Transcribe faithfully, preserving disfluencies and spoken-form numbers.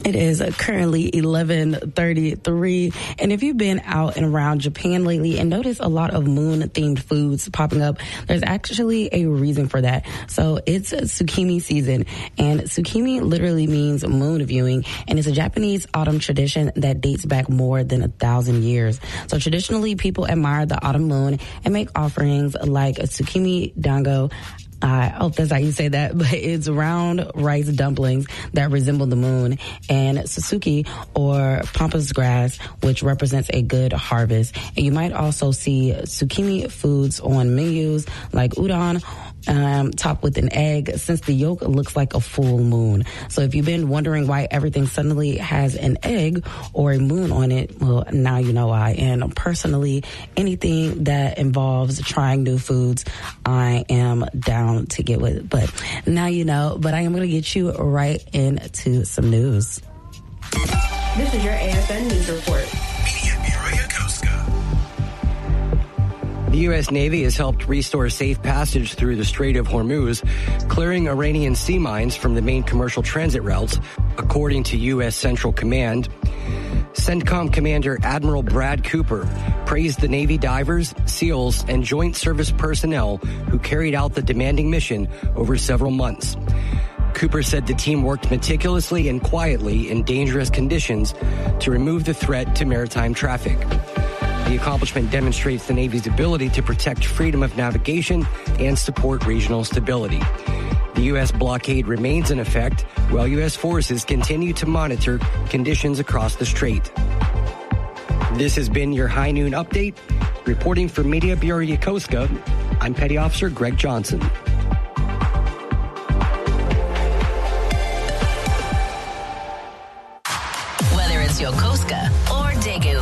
It is currently eleven thirty-three, and if you've been out and around Japan lately and noticed a lot of moon-themed foods popping up, there's actually a reason for that. So it's tsukimi season, and tsukimi literally means moon viewing, and it's a Japanese autumn tradition that dates back more than a thousand years. So traditionally, people admire the autumn moon and make offerings like a tsukimi dango. I hope that's how you say that, but it's round rice dumplings that resemble the moon, and Suzuki, or pampas grass, which represents a good harvest. And you might also see tsukimi foods on menus like udon, um, topped with an egg, since the yolk looks like a full moon. So if you've been wondering why everything suddenly has an egg or a moon on it, well, now you know why. And personally, anything that involves trying new foods, I am down to get with it. But now you know, but I am going to get you right into some news. This is your A S N News Report. Media Bureau Yokosuka. The U S. Navy has helped restore safe passage through the Strait of Hormuz, clearing Iranian sea mines from the main commercial transit routes, according to U S. Central Command. CENTCOM Commander Admiral Brad Cooper praised the Navy divers, SEALs, and joint service personnel who carried out the demanding mission over several months. Cooper said the team worked meticulously and quietly in dangerous conditions to remove the threat to maritime traffic. The accomplishment demonstrates the Navy's ability to protect freedom of navigation and support regional stability. The U S blockade remains in effect, while U S forces continue to monitor conditions across the strait. This has been your High Noon Update. Reporting for Media Bureau Yokosuka, I'm Petty Officer Greg Johnson. Whether it's Yokosuka or Daegu,